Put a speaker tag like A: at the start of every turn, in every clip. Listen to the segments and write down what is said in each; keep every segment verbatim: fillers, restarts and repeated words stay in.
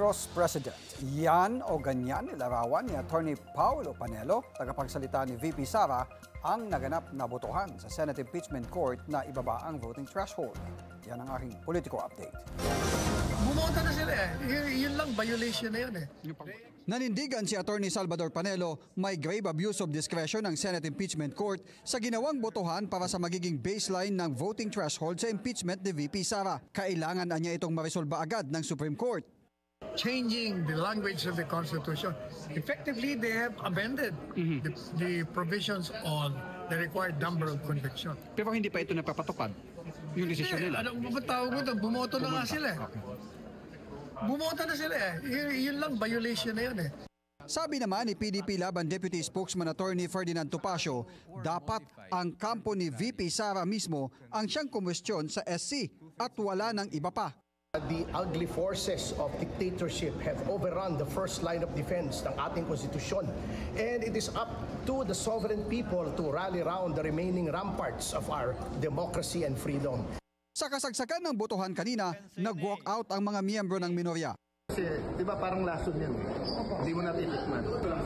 A: dangerous president. Yan o ganyan nilarawan ni Attorney Paulo Panelo, tagapagsalita ni V P Sara, ang naganap na botohan sa Senate Impeachment Court na ibaba ang voting threshold. Yan ang aking politiko update.
B: Bumoto na sila eh. Y- yun lang, violation na yun eh.
A: Nanindigan si Attorney Salvador Panelo, may grave abuse of discretion ng Senate Impeachment Court sa ginawang botohan para sa magiging baseline ng voting threshold sa impeachment ni V P Sara. Kailangan na niya itong maresolba agad ng Supreme Court.
B: Changing the language of the Constitution. Effectively, they have amended mm-hmm. the, the provisions on the required number of conviction.
C: Pero hindi pa ito napapatupad, yung desisyon nila.
B: Ano ba tawag mo ito? Bumoto na nga sila eh.
C: Okay.
B: Bumoto na sila eh. Y- yun lang, violation na yun eh.
A: Sabi naman ni P D P Laban Deputy Spokesman Attorney Ferdinand Topacio, dapat ang kampo ni V P Sara mismo ang siyang kumwestiyon sa S C at wala ng iba pa.
D: The ugly forces of dictatorship have overrun the first line of defense ng ating konstitusyon, and it is up to the sovereign people to rally around the remaining ramparts of our democracy and freedom.
A: Sa kasagsagan ng botohan kanina, nag-walk out ang mga miyembro ng minorya.
E: Kasi, di ba parang lason yan? Hindi mo natin itikman.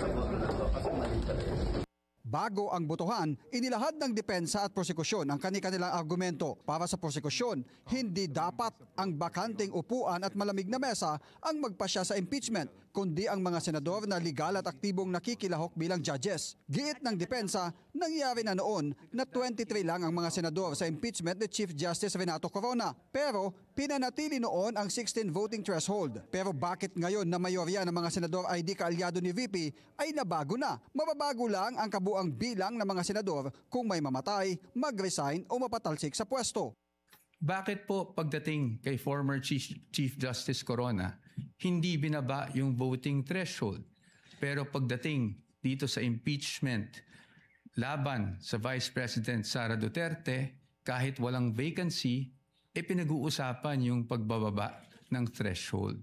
A: Bago ang botohan, inilahad ng depensa at prosekusyon ang kani-kanilang argumento. Para sa prosekusyon, hindi dapat ang bakanting upuan at malamig na mesa ang magpasya sa impeachment, kundi ang mga senador na legal at aktibong nakikilahok bilang judges. Giit ng depensa, nangyari na noon na twenty-three lang ang mga senador sa impeachment ni Chief Justice Renato Corona. Pero pinanatili noon ang sixteen voting threshold. Pero bakit ngayon na mayorya ng mga senador ay di kaalyado ni V P ay nabago na? Mababago lang ang kabuang ang bilang ng mga senador kung may mamatay, mag-resign o mapatalsik sa pwesto.
F: Bakit po pagdating kay former Chief, Chief Justice Corona, hindi binaba yung voting threshold? Pero pagdating dito sa impeachment laban sa Vice President Sara Duterte, kahit walang vacancy, e pinag-uusapan yung pagbababa ng threshold.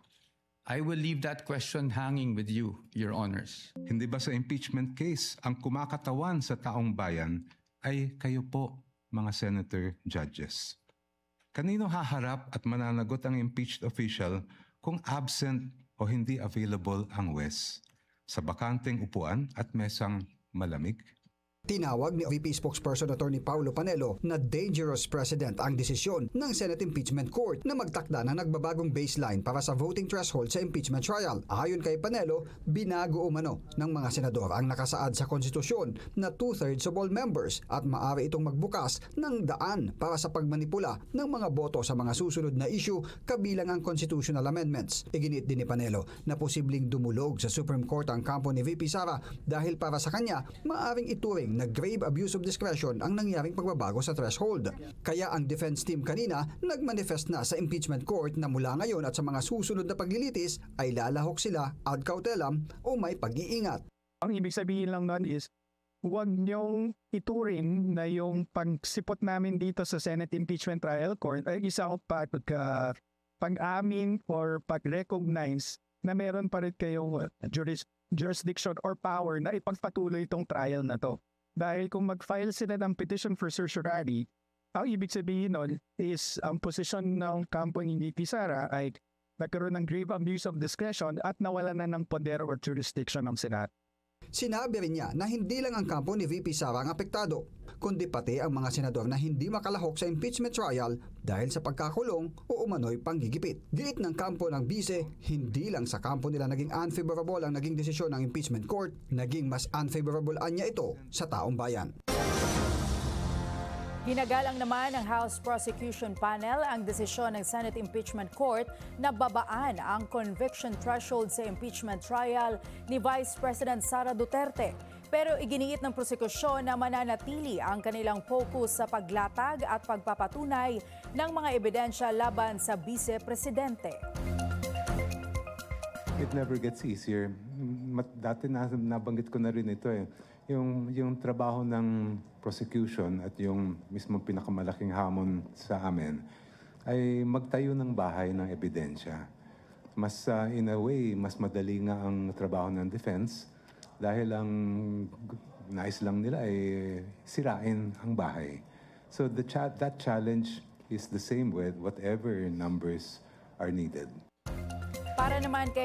F: I will leave that question hanging with you, Your Honors.
G: Hindi ba sa impeachment case, ang kumakatawan sa taong bayan ay kayo po, mga senator judges? Kanino haharap at mananagot ang impeached official kung absent o hindi available ang W E S? Sa bakanteng upuan at mesang malamig?
A: Tinawag ni V P Spokesperson Attorney Paulo Panelo na dangerous precedent ang desisyon ng Senate Impeachment Court na magtakda ng nagbabagong baseline para sa voting threshold sa impeachment trial. Ayon kay Panelo, binago umano ng mga senador ang nakasaad sa konstitusyon na two-thirds of all members at maaari itong magbukas ng daan para sa pagmanipula ng mga boto sa mga susunod na issue kabilang ang constitutional amendments. Iginit din ni Panelo na posibleng dumulog sa Supreme Court ang kampo ni V P Sara dahil para sa kanya, maaring ituring na grave abuse of discretion ang nangyaring pagbabago sa threshold. Kaya ang defense team kanina nagmanifest na sa impeachment court na mula ngayon at sa mga susunod na paglilitis ay lalahok sila ad cautelam o may pag-iingat.
H: Ang ibig sabihin lang nun is huwag niyong ituring na yung pagsipot namin dito sa Senate Impeachment Trial Court ay isang pag, uh, pag-amin or pag-recognize na meron pa rin kayong juris, jurisdiction or power na ipagpatuloy itong trial na to. Dahil kung mag-file sila ng petition for certiorari, ang ibig sabihin nun is ang posisyon ng kampo ni V P Sara ay nagkaroon ng grave abuse of discretion at nawala na ng poder or jurisdiction ng Senado.
A: Sinabi rin niya na hindi lang ang kampo ni V P Sara ang apektado, kundi pati ang mga senador na hindi makalahok sa impeachment trial dahil sa pagkakulong o umano'y panggigipit. Giit ng kampo ng bise, hindi lang sa kampo nila naging unfavorable ang naging desisyon ng impeachment court, naging mas unfavorable anya ito sa taong bayan.
I: Ginagalang naman ng House Prosecution Panel ang desisyon ng Senate Impeachment Court na babaan ang conviction threshold sa impeachment trial ni Vice President Sara Duterte. Pero iginiit ng prosekusyon na mananatili ang kanilang focus sa paglatag at pagpapatunay ng mga ebidensya laban sa Vice Presidente.
J: It never gets easier. Dati na, nabanggit ko na rin ito eh. Yung, yung trabaho ng prosecution at yung mismong pinakamalaking hamon sa amin ay magtayo ng bahay ng ebidensya. Mas uh, in a way, mas madali nga ang trabaho ng defense dahil ang nais lang nila ay sirain ang bahay. So the cha- that challenge is the same with whatever numbers are needed.
I: Para naman kay